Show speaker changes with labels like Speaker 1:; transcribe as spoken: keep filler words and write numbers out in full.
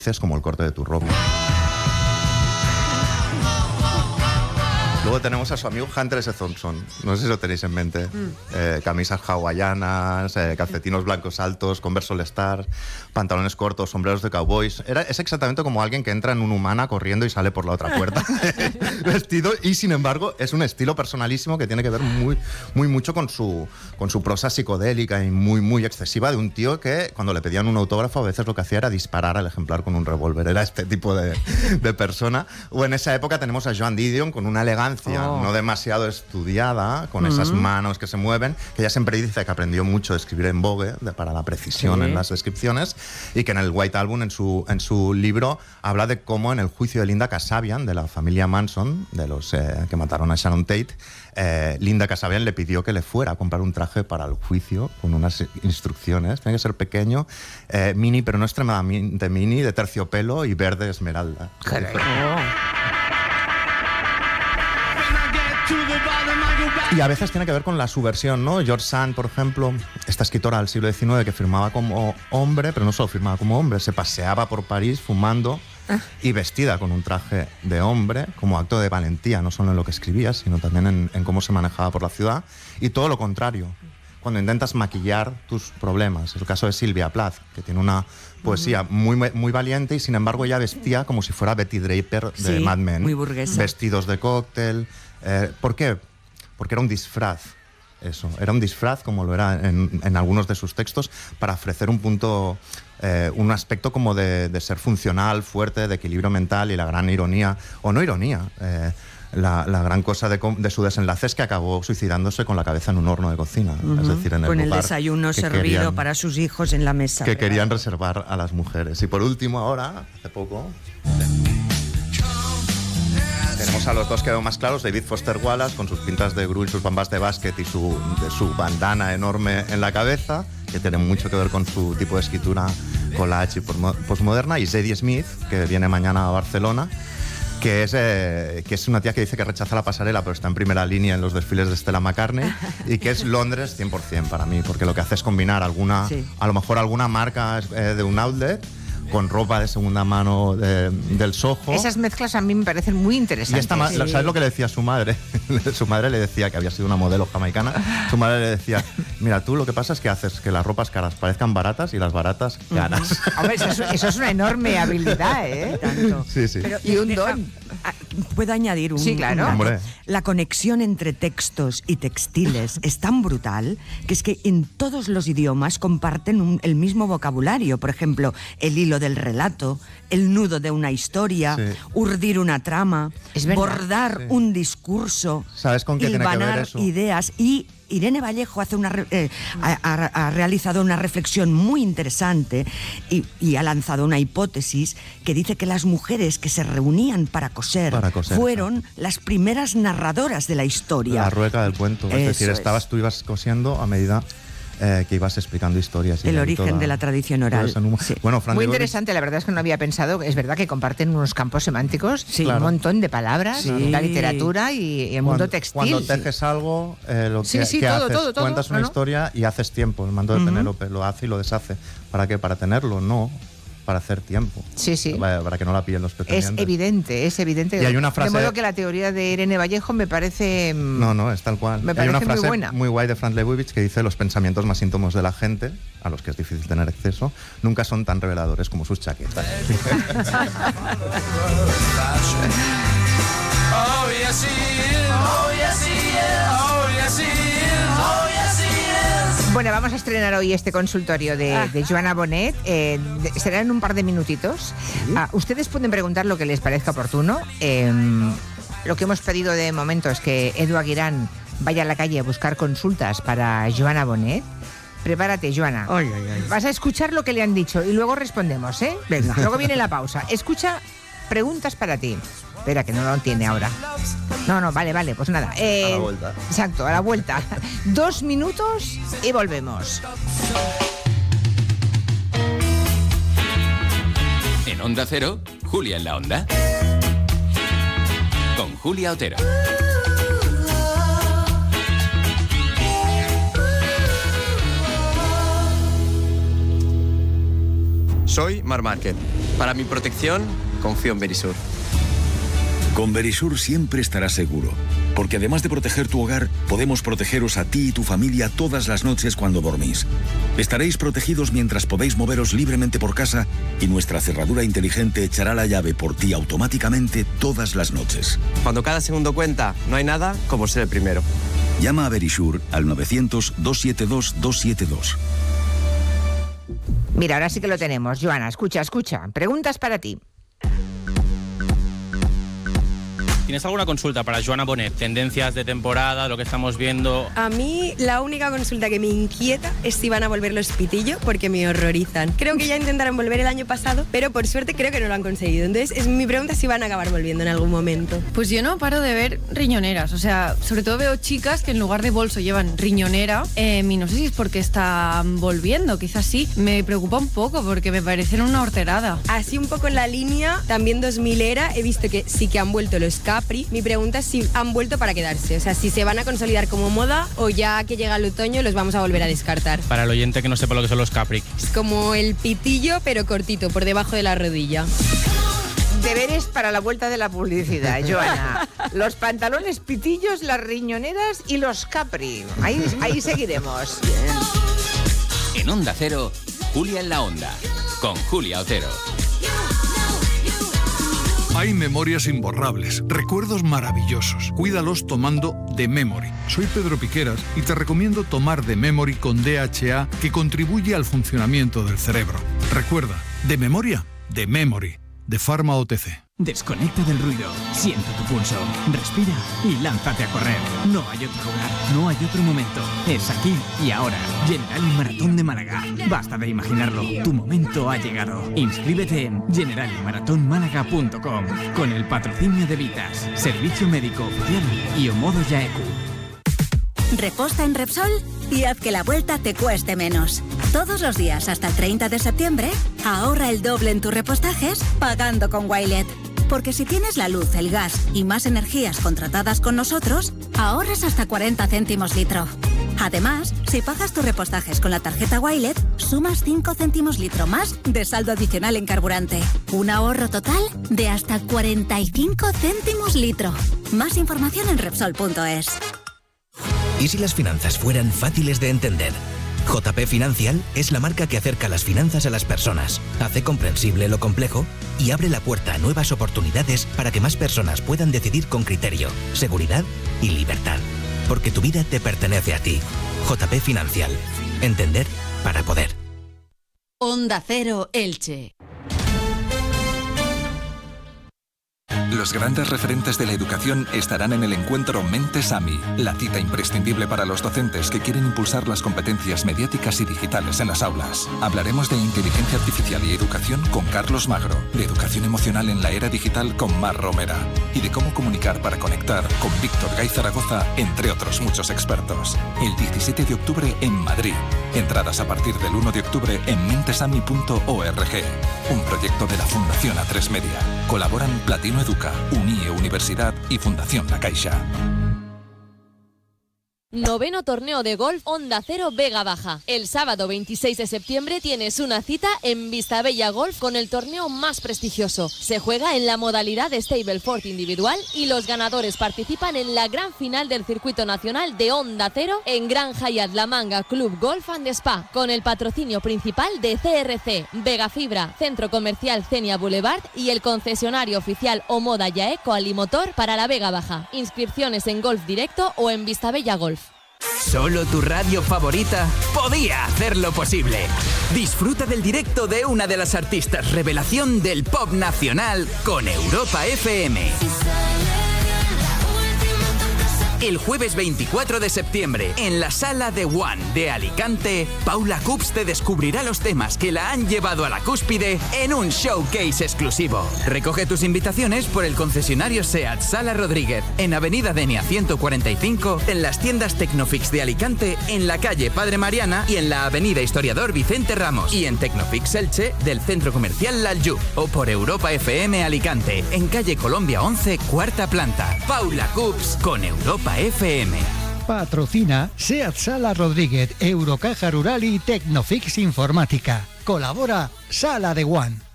Speaker 1: es como el corte de tu ropa. Luego tenemos a su amigo Hunter S. Thompson, no sé si lo tenéis en mente. Mm. Eh, camisas hawaianas, eh, calcetinos blancos altos, Converse All Star, pantalones cortos, sombreros de cowboys. Era, es exactamente como alguien que entra en un Humana corriendo y sale por la otra puerta. Vestido, y sin embargo es un estilo personalísimo que tiene que ver muy, muy mucho con su, con su prosa psicodélica y muy, muy excesiva de un tío que cuando le pedían un autógrafo a veces lo que hacía era disparar al ejemplar con un revólver. Era este tipo de, de persona. O en esa época tenemos a Joan Didion con una elegancia Oh. no demasiado estudiada, con uh-huh. esas manos que se mueven, que ella siempre dice que aprendió mucho de escribir en Vogue de, para la precisión sí. en las descripciones, y que en el White Album, en su, en su libro, habla de cómo en el juicio de Linda Kasabian, de la familia Manson, de los eh, que mataron a Sharon Tate, eh, Linda Kasabian le pidió que le fuera a comprar un traje para el juicio con unas instrucciones. Tiene que ser pequeño, eh, mini, pero no extremadamente mini, de terciopelo y verde esmeralda. Y a veces tiene que ver con la subversión, ¿no? George Sand, por ejemplo, esta escritora del siglo diecinueve que firmaba como hombre, pero no solo firmaba como hombre, se paseaba por París fumando ah. y vestida con un traje de hombre, como acto de valentía, no solo en lo que escribía, sino también en, en cómo se manejaba por la ciudad. Y todo lo contrario, cuando intentas maquillar tus problemas. Es el caso de Sylvia Plath, que tiene una poesía muy, muy valiente, y sin embargo ella vestía como si fuera Betty Draper de
Speaker 2: sí,
Speaker 1: Mad Men.
Speaker 2: Muy burguesa.
Speaker 1: Vestidos de cóctel. Eh, ¿Por qué? Porque era un disfraz, eso. Era un disfraz, como lo era en, en algunos de sus textos, para ofrecer un punto, eh, un aspecto como de, de ser funcional, fuerte, de equilibrio mental, y la gran ironía, o no ironía, eh, la, la gran cosa de, de su desenlace es que acabó suicidándose con la cabeza en un horno de cocina. Uh-huh. Es decir, en el
Speaker 2: con el
Speaker 1: lugar
Speaker 2: desayuno servido querían, para sus hijos en la mesa.
Speaker 1: Que querían reservar a las mujeres. Y por último, ahora, hace poco... Tenemos a los dos que veo más claros, David Foster Wallace, con sus pintas de grunge, sus bambas de básquet y su, de su bandana enorme en la cabeza, que tiene mucho que ver con su tipo de escritura collage y postmoderna, y Zadie Smith, que viene mañana a Barcelona, que es, eh, que es una tía que dice que rechaza la pasarela, pero está en primera línea en los desfiles de Stella McCartney, y que es Londres cien por ciento para mí, porque lo que hace es combinar alguna, sí. a lo mejor alguna marca eh, de un outlet, con ropa de segunda mano de, del Soho.
Speaker 3: Esas mezclas a mí me parecen muy interesantes.
Speaker 1: Y esta ma- sí. ¿Sabes lo que le decía su madre? Su madre le decía, que había sido una modelo jamaicana, su madre le decía, mira, tú lo que pasa es que haces que las ropas caras parezcan baratas y las baratas caras.
Speaker 3: Uh-huh. Hombre, eso, es, eso es una enorme habilidad, ¿eh?
Speaker 2: Tanto.
Speaker 1: Sí, sí.
Speaker 2: Pero,
Speaker 3: y un
Speaker 2: deja,
Speaker 3: don.
Speaker 2: ¿Puedo añadir un...?
Speaker 3: Sí, claro.
Speaker 2: Un,
Speaker 1: Hombre.
Speaker 2: La conexión entre textos y textiles es tan brutal que es que en todos los idiomas comparten un, el mismo vocabulario. Por ejemplo, el hilo del relato, el nudo de una historia, sí. urdir una trama, bordar sí. un discurso,
Speaker 1: ¿sabes con qué tiene que ver eso?
Speaker 2: Ideas. Y Irene Vallejo hace una, eh, ha, ha realizado una reflexión muy interesante y, y ha lanzado una hipótesis que dice que las mujeres que se reunían para coser,
Speaker 1: para coser
Speaker 2: fueron sí. las primeras narradoras de la historia.
Speaker 1: La rueca del cuento. Es
Speaker 2: Eso
Speaker 1: decir, estabas,
Speaker 2: es.
Speaker 1: tú ibas cosiendo a medida... Eh, que ibas explicando historias. Y
Speaker 2: el origen
Speaker 1: toda,
Speaker 2: de la tradición oral.
Speaker 1: Sí. Bueno, Fran
Speaker 3: Muy
Speaker 1: de
Speaker 3: interesante, la verdad es que no había pensado. Es verdad que comparten unos campos semánticos,
Speaker 2: sí,
Speaker 3: claro. un montón de palabras,
Speaker 2: sí.
Speaker 3: la literatura y, y el
Speaker 1: cuando,
Speaker 3: mundo textil.
Speaker 1: Cuando tejes sí. algo, eh, lo que,
Speaker 3: sí, sí,
Speaker 1: que
Speaker 3: todo,
Speaker 1: haces,
Speaker 3: todo, todo,
Speaker 1: cuentas
Speaker 3: ¿no?
Speaker 1: una historia y haces tiempo. El mando de uh-huh. Penélope lo hace y lo deshace. ¿Para qué? ¿Para tenerlo? No. Para hacer tiempo.
Speaker 3: Sí, sí.
Speaker 1: Para, para que no la pillen los pretendientes.
Speaker 3: Es evidente, es evidente.
Speaker 1: Y hay una frase...
Speaker 3: De modo que la teoría de Irene Vallejo me parece...
Speaker 1: No, no, es tal cual.
Speaker 3: Me
Speaker 1: hay
Speaker 3: parece
Speaker 1: una frase
Speaker 3: muy buena.
Speaker 1: muy guay de Franz Lebowitz que dice: los pensamientos más íntimos de la gente, a los que es difícil tener acceso, nunca son tan reveladores como sus chaquetas.
Speaker 3: Bueno, vamos a estrenar hoy este consultorio de, ah. de Joana Bonet. Eh, de, será en un par de minutitos. ¿Sí? Ah, ustedes pueden preguntar lo que les parezca oportuno. Eh, lo que hemos pedido de momento es que Edu Aguirán vaya a la calle a buscar consultas para Joana Bonet. Prepárate, Joana.
Speaker 2: Ay, ay, ay.
Speaker 3: Vas a escuchar lo que le han dicho y luego respondemos, ¿eh?
Speaker 2: Venga.
Speaker 3: Luego viene la pausa. Escucha preguntas para ti. Espera, que no lo tiene ahora. No, no, vale, vale, pues nada.
Speaker 1: Eh, a la vuelta.
Speaker 3: Exacto, a la vuelta. Dos minutos y volvemos.
Speaker 4: En Onda Cero, Julia en la Onda. Con Julia Otero.
Speaker 5: Soy Marc Márquez. Para mi protección, confío en Verisur.
Speaker 6: Con Verisur siempre estarás seguro, porque además de proteger tu hogar, podemos protegeros a ti y tu familia todas las noches cuando dormís. Estaréis protegidos mientras podéis moveros libremente por casa y nuestra cerradura inteligente echará la llave por ti automáticamente todas las noches.
Speaker 5: Cuando cada segundo cuenta, no hay nada como ser el primero.
Speaker 6: Llama a Verisur al novecientos, doscientos setenta y dos, doscientos setenta y dos.
Speaker 3: Mira, ahora sí que lo tenemos. Joana, escucha, escucha. Preguntas para ti.
Speaker 7: ¿Tienes alguna consulta para Joana Bonet? Tendencias de temporada, lo que estamos viendo.
Speaker 8: A mí la única consulta que me inquieta es si van a volver los Pitillo, porque me horrorizan. Creo que ya intentaron volver el año pasado, pero por suerte creo que no lo han conseguido. Entonces, es mi pregunta si van a acabar volviendo en algún momento.
Speaker 9: Pues yo no paro de ver riñoneras. O sea, sobre todo veo chicas que en lugar de bolso llevan riñonera. Eh, y no sé si es porque están volviendo, quizás sí. Me preocupa un poco porque me parecen una horterada.
Speaker 8: Así un poco en la línea, también dos mil era, he visto que sí que han vuelto los Capri. Mi pregunta es si han vuelto para quedarse, o sea, si se van a consolidar como moda o ya que llega el otoño los vamos a volver a descartar.
Speaker 7: Para el oyente que no sepa lo que son los Capri.
Speaker 8: Es como el pitillo pero cortito, por debajo de la rodilla.
Speaker 3: Deberes para la vuelta de la publicidad, Joana. Los pantalones pitillos, las riñoneras y los Capri. Ahí, ahí seguiremos.
Speaker 4: En Onda Cero, Julia en la Onda, con Julia Otero.
Speaker 10: Hay memorias imborrables, recuerdos maravillosos. Cuídalos tomando The Memory. Soy Pedro Piqueras y te recomiendo tomar The Memory con D H A, que contribuye al funcionamiento del cerebro. Recuerda, de memoria, The Memory, de Pharma O T C.
Speaker 11: Desconecta del ruido, siente tu pulso, respira y lánzate a correr. No hay otro lugar, no hay otro momento. Es aquí y ahora. Generali Maratón de Málaga. Basta de imaginarlo, tu momento ha llegado. Inscríbete en generali maratón málaga punto com con el patrocinio de Vitas, Servicio Médico Oficial y Omodo Yaeku.
Speaker 12: Reposta en Repsol y haz que la vuelta te cueste menos. Todos los días hasta el treinta de septiembre, ahorra el doble en tus repostajes pagando con Wilet. Porque si tienes la luz, el gas y más energías contratadas con nosotros, ahorras hasta cuarenta céntimos litro. Además, si pagas tus repostajes con la tarjeta Wilet, sumas cinco céntimos litro más de saldo adicional en carburante. Un ahorro total de hasta cuarenta y cinco céntimos litro. Más información en Repsol punto es.
Speaker 13: ¿Y si las finanzas fueran fáciles de entender? J P Financial es la marca que acerca las finanzas a las personas, hace comprensible lo complejo y abre la puerta a nuevas oportunidades para que más personas puedan decidir con criterio, seguridad y libertad. Porque tu vida te pertenece a ti. J P Financial. Entender para poder.
Speaker 14: Onda Cero Elche.
Speaker 15: Los grandes referentes de la educación estarán en el encuentro Mentes AMI, la cita imprescindible para los docentes que quieren impulsar las competencias mediáticas y digitales en las aulas. Hablaremos de inteligencia artificial y educación con Carlos Magro, de educación emocional en la era digital con Mar Romera y de cómo comunicar para conectar con Víctor Gay Zaragoza, entre otros muchos expertos. El diecisiete de octubre en Madrid. Entradas a partir del uno de octubre en mentesami punto org. Un proyecto de la Fundación A tres Media. Colaboran Platino Educa, UNIE Universidad y Fundación La Caixa.
Speaker 16: Noveno torneo de golf Onda Cero Vega Baja. El sábado veintiséis de septiembre tienes una cita en Vistabella Golf con el torneo más prestigioso. Se juega en la modalidad de Stableford individual y los ganadores participan en la gran final del circuito nacional de Onda Cero en Gran Hyatt La Manga Club Golf and Spa, con el patrocinio principal de C R C, Vega Fibra, Centro Comercial Cenia Boulevard y el concesionario oficial Omoda Yaeco Alimotor para la Vega Baja. Inscripciones en Golf Directo o en Vistabella Golf.
Speaker 11: Solo tu radio favorita podía hacerlo posible. Disfruta del directo de una de las artistas revelación del pop nacional con Europa F M. El jueves veinticuatro de septiembre, en la Sala de One de Alicante, Paula Cups te descubrirá los temas que la han llevado a la cúspide en un showcase exclusivo. Recoge tus invitaciones por el concesionario SEAT Sala Rodríguez, en Avenida Denia ciento cuarenta y cinco, en las tiendas Tecnofix de Alicante, en la calle Padre Mariana y en la Avenida Historiador Vicente Ramos, y en Tecnofix Elche del Centro Comercial Lalju, o por Europa F M Alicante, en calle Colombia once, cuarta planta. Paula Cups con Europa F M.
Speaker 17: Patrocina SEAT Sala Rodríguez, Eurocaja Rural y Tecnofix Informática. Colabora Sala de One.